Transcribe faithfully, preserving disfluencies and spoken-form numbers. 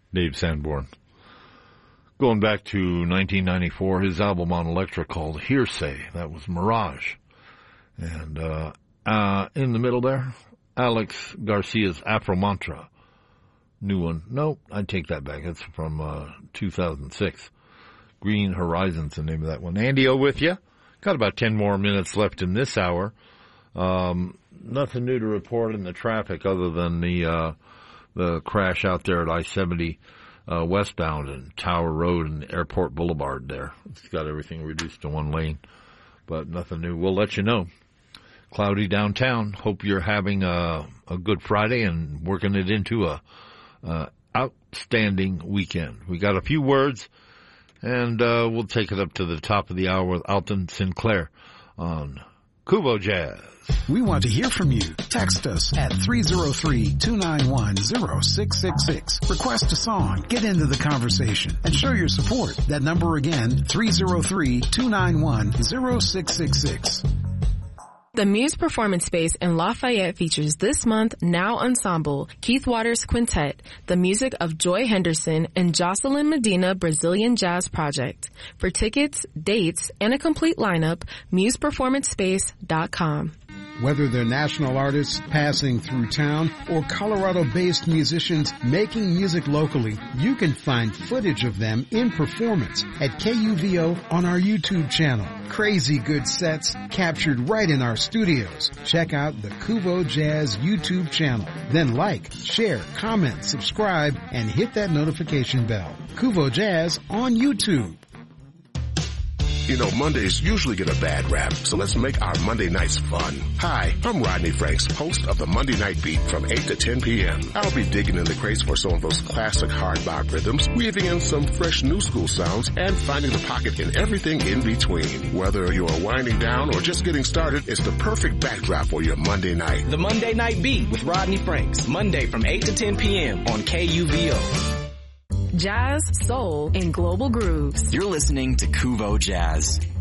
Dave Sanborn. Going back to nineteen ninety-four, his album on Elektra called Hearsay. That was Mirage. And uh, uh, in the middle there, Alex Garcia's Afro Mantra. New one. Nope, I take that back. It's from uh, two thousand six. Green Horizons, the name of that one. Andy O with you. Got about ten more minutes left in this hour. Um, nothing new to report in the traffic other than the uh, the crash out there at I seventy uh, westbound and Tower Road and Airport Boulevard there. It's got everything reduced to one lane, but nothing new. We'll let you know. Cloudy downtown. Hope you're having a, a good Friday and working it into a, a outstanding weekend. We got a few words, and uh, we'll take it up to the top of the hour with Alton Sinclair on Kuvo Jazz. We want to hear from you. Text us at three oh three, two nine one, oh six six six. Request a song, get into the conversation, and show your support. That number again, three oh three, two nine one, oh six six six. The Muse Performance Space in Lafayette features this month Now Ensemble, Keith Waters Quintet, the music of Joy Henderson, and Jocelyn Medina Brazilian Jazz Project. For tickets, dates, and a complete lineup, muse performance space dot com. Whether they're national artists passing through town or Colorado-based musicians making music locally, you can find footage of them in performance at K U V O on our YouTube channel. Crazy good sets captured right in our studios. Check out the Kuvo Jazz YouTube channel. Then like, share, comment, subscribe, and hit that notification bell. Kuvo Jazz on YouTube. You know, Mondays usually get a bad rap, so let's make our Monday nights fun. Hi, I'm Rodney Franks, host of the Monday Night Beat from eight to ten p.m. I'll be digging in the crates for some of those classic hard bop rhythms, weaving in some fresh new school sounds, and finding the pocket in everything in between. Whether you're winding down or just getting started, it's the perfect backdrop for your Monday night. The Monday Night Beat with Rodney Franks, Monday from eight to ten p.m. on K U V O. Jazz, soul, and global grooves. You're listening to Kuvo Jazz.